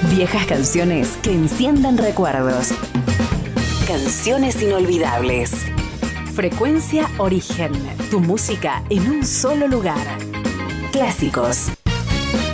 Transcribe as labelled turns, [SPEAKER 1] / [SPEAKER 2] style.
[SPEAKER 1] Viejas canciones que enciendan recuerdos. Canciones inolvidables. Frecuencia Origen. Tu música en un solo lugar. Clásicos.